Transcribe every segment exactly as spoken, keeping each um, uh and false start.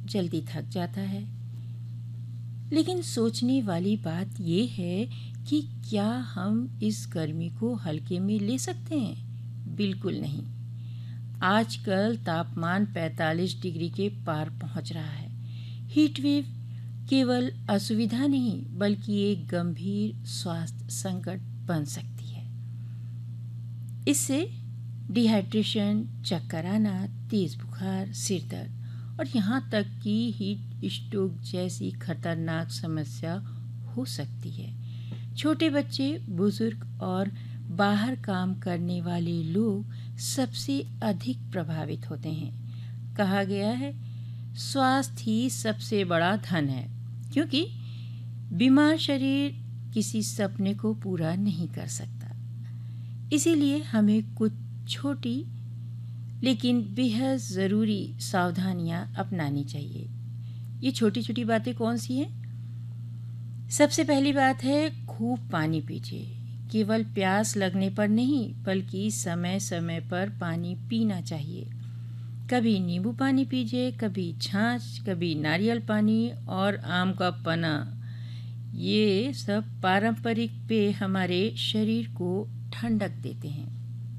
जल्दी थक जाता है। लेकिन सोचने वाली बात ये है कि क्या हम इस गर्मी को हल्के में ले सकते हैं? बिल्कुल नहीं। आजकल तापमान पैंतालीस डिग्री के पार पहुंच रहा है। हीट वेव केवल असुविधा नहीं बल्कि एक गंभीर स्वास्थ्य संकट बन सकती है। इससे डिहाइड्रेशन, चक्कर आना, तेज बुखार, सिर दर्द और यहाँ तक कि हीट स्ट्रोक जैसी खतरनाक समस्या हो सकती है। छोटे बच्चे, बुजुर्ग और बाहर काम करने वाले लोग सबसे अधिक प्रभावित होते हैं। कहा गया है, स्वास्थ्य ही सबसे बड़ा धन है, क्योंकि बीमार शरीर किसी सपने को पूरा नहीं कर सकता। इसीलिए हमें कुछ छोटी लेकिन बेहद ज़रूरी सावधानियां अपनानी चाहिए। ये छोटी छोटी बातें कौन सी हैं? सबसे पहली बात है, खूब पानी पीजिए। केवल प्यास लगने पर नहीं बल्कि समय समय पर पानी पीना चाहिए। कभी नींबू पानी पीजिए, कभी छाछ, कभी नारियल पानी और आम का पन्ना। ये सब पारंपरिक पेय हमारे शरीर को ठंडक देते हैं।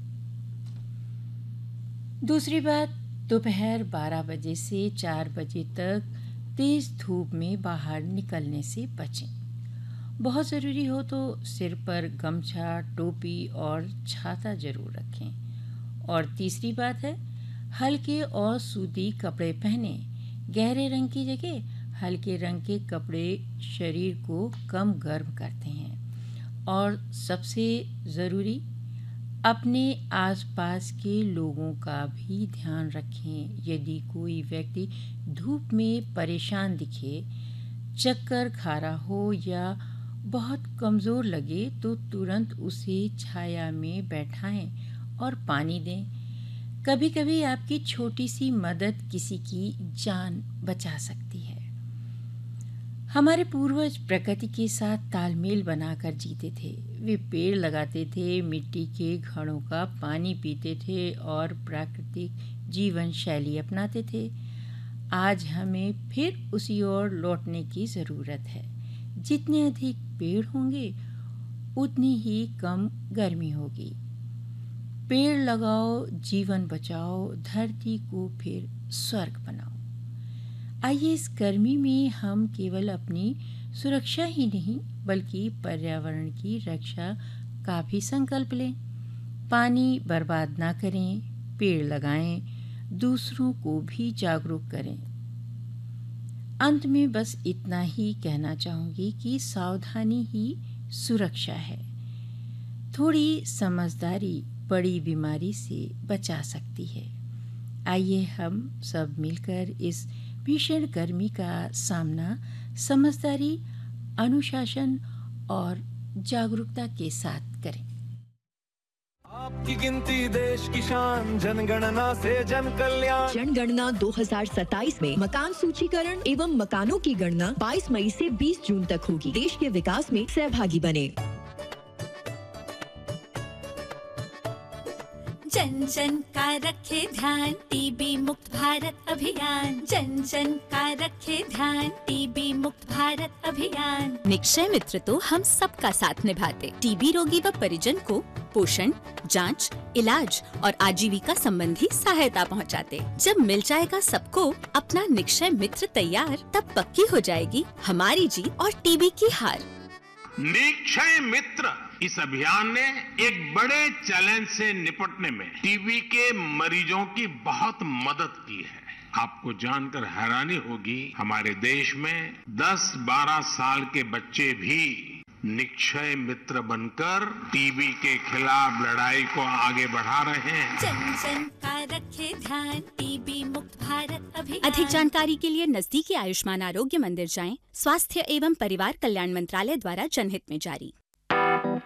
दूसरी बात, दोपहर बारह बजे से चार बजे तक तेज धूप में बाहर निकलने से बचें। बहुत ज़रूरी हो तो सिर पर गमछा, टोपी और छाता जरूर रखें। और तीसरी बात है, हल्के और सूती कपड़े पहने। गहरे रंग की जगह हल्के रंग के कपड़े शरीर को कम गर्म करते हैं। और सबसे ज़रूरी, अपने आसपास के लोगों का भी ध्यान रखें। यदि कोई व्यक्ति धूप में परेशान दिखे, चक्कर खा रहा हो या बहुत कमज़ोर लगे तो तुरंत उसे छाया में बैठाएं और पानी दें। कभी कभी आपकी छोटी सी मदद किसी की जान बचा सकती है। हमारे पूर्वज प्रकृति के साथ तालमेल बनाकर जीते थे। वे पेड़ लगाते थे, मिट्टी के घड़ों का पानी पीते थे और प्राकृतिक जीवन शैली अपनाते थे। आज हमें फिर उसी ओर लौटने की ज़रूरत है। जितने अधिक पेड़ होंगे उतनी ही कम गर्मी होगी। पेड़ लगाओ, जीवन बचाओ, धरती को फिर स्वर्ग बनाओ। आइए इस गर्मी में हम केवल अपनी सुरक्षा ही नहीं बल्कि पर्यावरण की रक्षा का भी संकल्प लें। पानी बर्बाद ना करें, पेड़ लगाएं, दूसरों को भी जागरूक करें। अंत में बस इतना ही कहना चाहूँगी कि सावधानी ही सुरक्षा है। थोड़ी समझदारी बड़ी बीमारी से बचा सकती है। आइए हम सब मिलकर इस भीषण गर्मी का सामना समझदारी, अनुशासन और जागरूकता के साथ करें। आपकी गिनती देश की शान, जनगणना से जन कल्याण। जनगणना दो हज़ार सत्ताईस में मकान सूचीकरण एवं मकानों की गणना बाईस मई से बीस जून तक होगी। देश के विकास में सहभागी बने। जन जन का रखे ध्यान, टीबी मुक्त भारत अभियान। जन जन का रखे ध्यान, टीबी मुक्त भारत अभियान। निक्षय मित्र तो हम सबका साथ निभाते। टीबी रोगी व परिजन को पोषण, जांच, इलाज और आजीविका संबंधी सहायता पहुंचाते। जब मिल जाएगा सबको अपना निक्षय मित्र तैयार, तब पक्की हो जाएगी हमारी जीत और टीबी की हार। निक्षय मित्र इस अभियान ने एक बड़े चैलेंज से निपटने में टीबी के मरीजों की बहुत मदद की है। आपको जानकर हैरानी होगी, हमारे देश में दस बारह साल के बच्चे भी निक्षय मित्र बनकर टीबी के खिलाफ लड़ाई को आगे बढ़ा रहे हैं। जन जन का रखे ध्यान, टीबी मुक्त भारत अभियान। अधिक जानकारी के लिए नजदीकी आयुष्मान आरोग्य मंदिर जाएं। स्वास्थ्य एवं परिवार कल्याण मंत्रालय द्वारा जनहित में जारी।